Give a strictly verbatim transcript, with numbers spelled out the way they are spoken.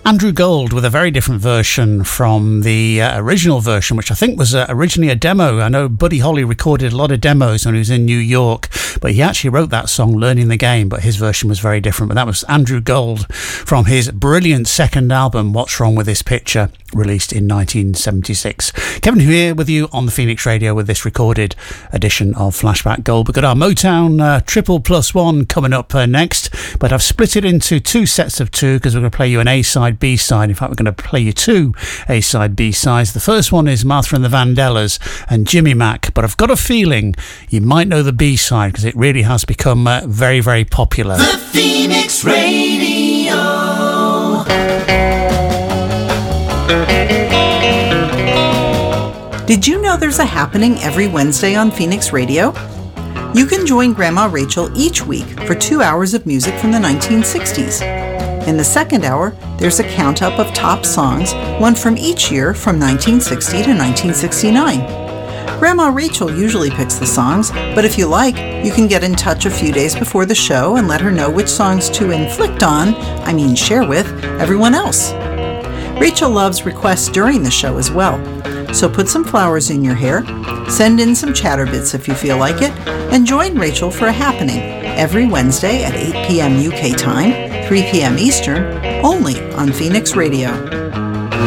Andrew Gold with a very different version from the uh, original version, which I think was uh, originally a demo. I know Buddy Holly recorded a lot of demos when he was in New York, but he actually wrote that song, Learning the Game, but his version was very different. But that was Andrew Gold from his brilliant second album, What's Wrong With This Picture, released in nineteen seventy-six. Kevin here with you on the Phoenix Radio with this recorded edition of Flashback Gold. We've got our Motown uh, triple plus one coming up uh, next, but I've split it into two sets of two because we're going to play you an A-side, B-side. In fact, we're going to play you two A-side, B-sides. The first one is Martha and the Vandellas and Jimmy Mack, but I've got a feeling you might know the B-side because it really has become uh, very, very popular. The Phoenix Radio. Did you know there's a happening every Wednesday on Phoenix Radio? You can join Grandma Rachel each week for two hours of music from the nineteen sixties. In the second hour, there's a count-up of top songs, one from each year from nineteen sixty to nineteen sixty-nine. Grandma Rachel usually picks the songs, but if you like, you can get in touch a few days before the show and let her know which songs to inflict on, I mean share with, everyone else. Rachel loves requests during the show as well. So put some flowers in your hair, send in some chatter bits if you feel like it, and join Rachel for a happening every Wednesday at eight p.m. U K time, three p.m. Eastern, only on Phoenix Radio.